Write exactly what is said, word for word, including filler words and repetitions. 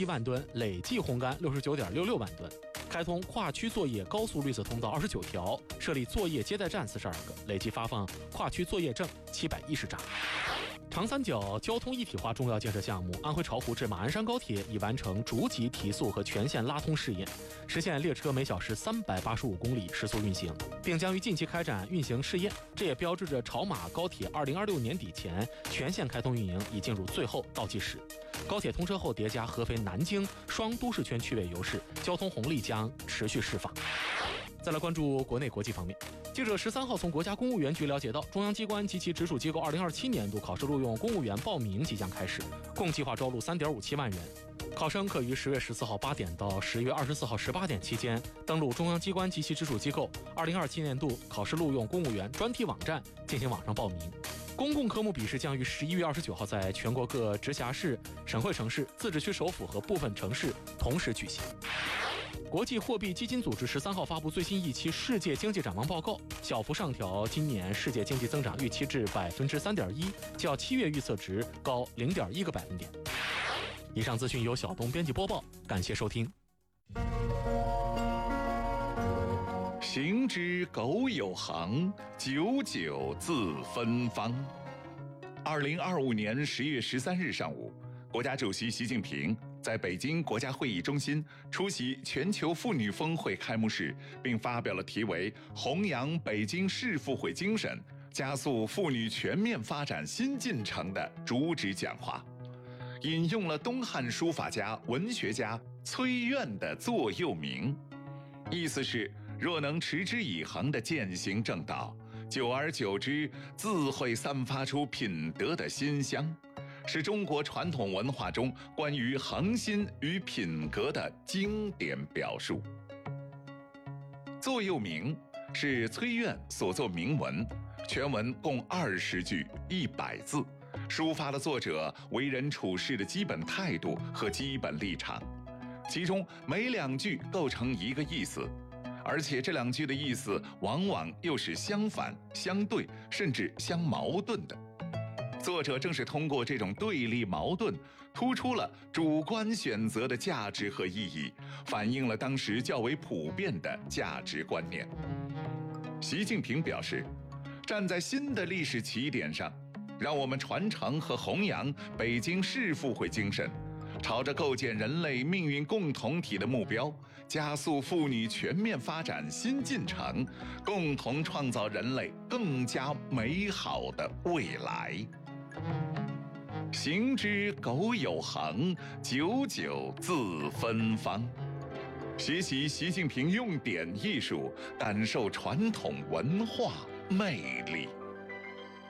一万吨，累计烘干六十九点六六万吨。开通跨区作业高速绿色通道二十九条，设立作业接待站四十二个，累计发放跨区作业证七百一十张。长三角交通一体化重要建设项目安徽巢湖至马鞍山高铁已完成逐级提速和全线拉通试验，实现列车每小时三百八十五公里时速运行，并将于近期开展运行试验。这也标志着巢马高铁二零二六年底前全线开通运营已进入最后倒计时。高铁通车后叠加合肥南京双都市圈区位优势，交通红利将持续释放。再来关注国内国际方面。记者十三号从国家公务员局了解到，中央机关及其直属机构二零二七年度考试录用公务员报名即将开始，共计划招录三点五七万人。考生可于十月十四号八点到十月二十四号十八点期间登录中央机关及其直属机构二零二七年度考试录用公务员专题网站进行网上报名。公共科目笔试将于十一月二十九号在全国各直辖市、省会城市、自治区首府和部分城市同时举行。国际货币基金组织十三号发布最新一期世界经济展望报告，小幅上调今年世界经济增长预期至百分之三点一，较七月预测值高零点一个百分点。以上资讯由小东编辑播报，感谢收听。 行之苟有行，久久自芬芳。二零二五年十月十三日上午，国家主席习近平在北京国家会议中心出席全球妇女峰会开幕式，并发表了题为“弘扬北京市妇会精神，加速妇女全面发展新进程”的主旨讲话，引用了东汉书法家、文学家崔苑的座右铭，意思是：若能持之以恒地践行正道，久而久之，自会散发出品德的馨香，是中国传统文化中关于恒心与品格的经典表述。座右铭是崔苑所作铭文，全文共二十句一百字，抒发了作者为人处事的基本态度和基本立场，其中每两句构成一个意思，而且这两句的意思往往又是相反、相对，甚至相矛盾的。作者正是通过这种对立矛盾，突出了主观选择的价值和意义，反映了当时较为普遍的价值观念。习近平表示，站在新的历史起点上，让我们传承和弘扬北京市妇会精神，朝着构建人类命运共同体的目标，加速妇女全面发展新进程，共同创造人类更加美好的未来。行之苟有行，久久自芬芳。学习习近平用典艺术，感受传统文化魅力。